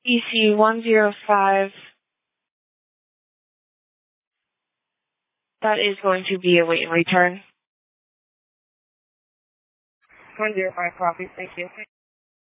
EC 105. That is going to be a wait and return. 105 copy, thank you.